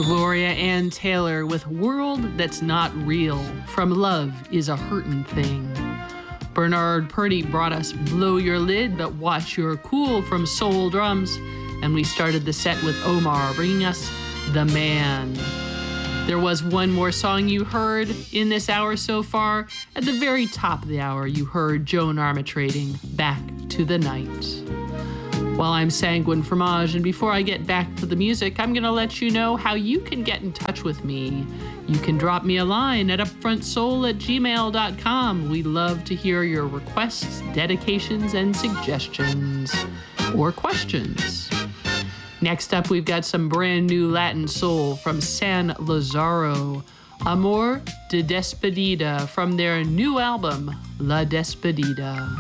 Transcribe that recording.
Gloria Ann Taylor with World That's Not Real from Love Is a Hurtin' Thing. Bernard Purdy brought us Blow Your Lid But Watch Your Cool from Soul Drums, and we started the set with Omar bringing us The Man. There was one more song you heard in this hour so far. At the very top of the hour, you heard Joan Armatrading, Back to the Night. Well, I'm Sanguine Fromage, and before I get back to the music, I'm going to let you know how you can get in touch with me. You can drop me a line at upfrontsoul@gmail.com. We love to hear your requests, dedications, and suggestions, or questions. Next up, we've got some brand new Latin soul from San Lazaro, Amor de Despedida from their new album, La Despedida.